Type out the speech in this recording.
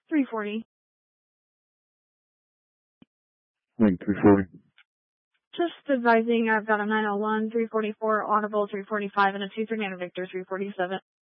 340. Link 340. Just advising I've got a 901, 344, Audible 345, and a 239 Victor 347.